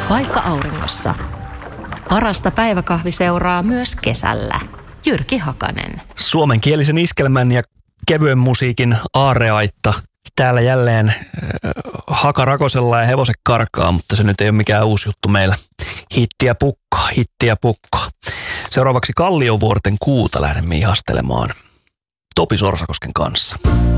vaikka auringossa. Parasta päiväkahviseuraa myös kesällä. Jyrki Hakanen. Suomenkielisen iskelmän ja kevyen musiikin aarreaitta. Täällä jälleen haka rakosella ja hevoset karkaa, mutta se nyt ei ole mikään uusi juttu meillä. Hittiä pukkaa. Seuraavaksi Kalliovuorten kuuta lähdemme ihastelemaan Topi Sorsakosken kanssa.